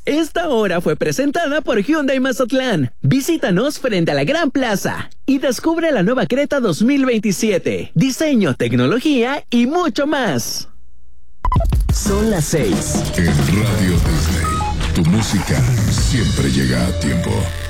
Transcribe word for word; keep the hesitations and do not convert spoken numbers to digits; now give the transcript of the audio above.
Esta hora fue presentada por Hyundai Mazatlán. Visítanos frente a la Gran Plaza y descubre la nueva Creta dos mil veintisiete. Diseño, tecnología y mucho más. Son las seis. En Radio Disney, tu música siempre llega a tiempo.